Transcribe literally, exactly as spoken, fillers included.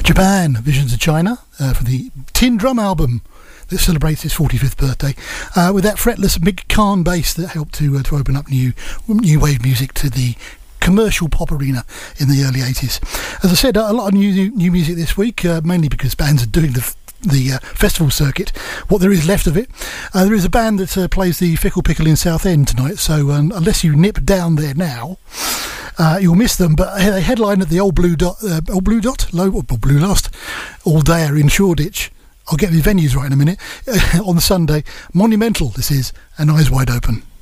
Japan, Visions of China, uh, for the Tin Drum album that celebrates its forty-fifth birthday, uh, with that fretless Mick Karn bass that helped to uh, to open up new new wave music to the commercial pop arena in the early eighties. As I said, a lot of new new music this week, uh, mainly because bands are doing the the uh, festival circuit, what there is left of it. Uh, there is a band that uh, plays the Fickle Pickle in Southend tonight, so um, unless you nip down there now, Uh, you'll miss them, but they headline at the Old Blue Dot, uh, Old Blue Dot, Low, or Blue Last, all day in Shoreditch. I'll get the venues right in a minute. on the Sunday, Monumental. This is And Eyes Wide Open.